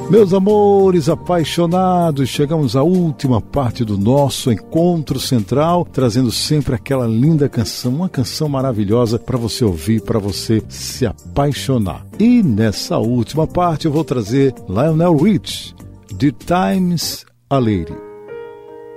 Meus amores apaixonados, chegamos à última parte do nosso encontro central, trazendo sempre aquela linda canção, uma canção maravilhosa para você ouvir, para você se apaixonar. E nessa última parte eu vou trazer Lionel Richie, The Times a Lady.